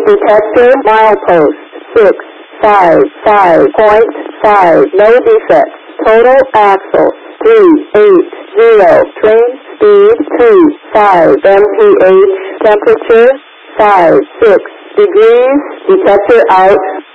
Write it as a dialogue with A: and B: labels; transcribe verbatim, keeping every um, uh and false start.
A: detector, milepost, six five five point five, no defects. Total axle, three eight zero. Train speed, two five M P H. Temperature, five six degrees. Detector out.